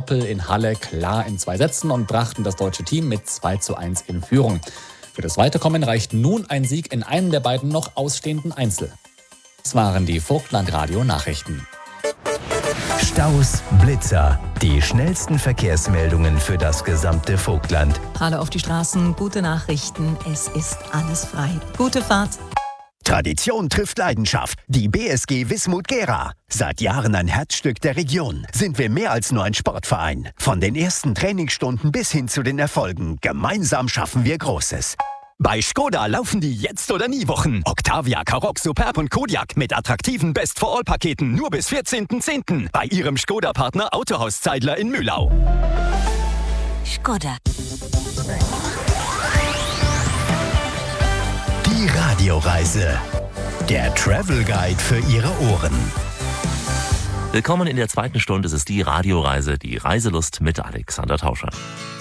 Doppel in Halle klar in 2 Sätzen und brachten das deutsche Team mit 2:1 in Führung. Für das Weiterkommen reicht nun ein Sieg in einem der beiden noch ausstehenden Einzel. Das waren die Vogtland-Radio-Nachrichten. Staus, Blitzer, die schnellsten Verkehrsmeldungen für das gesamte Vogtland. Hallo auf die Straßen, gute Nachrichten, es ist alles frei. Gute Fahrt. Tradition trifft Leidenschaft. Die BSG Wismut Gera. Seit Jahren ein Herzstück der Region. Sind wir mehr als nur ein Sportverein. Von den ersten Trainingsstunden bis hin zu den Erfolgen. Gemeinsam schaffen wir Großes. Bei Skoda laufen die Jetzt- oder Nie-Wochen. Octavia, Karoq, Superb und Kodiaq mit attraktiven Best-for-All-Paketen nur bis 14.10. Bei Ihrem Skoda-Partner Autohaus Zeidler in Mühlau. Skoda. Die Radioreise. Der Travel Guide für Ihre Ohren. Willkommen in der zweiten Stunde. Es ist die Radioreise, die Reiselust mit Alexander Tauscher.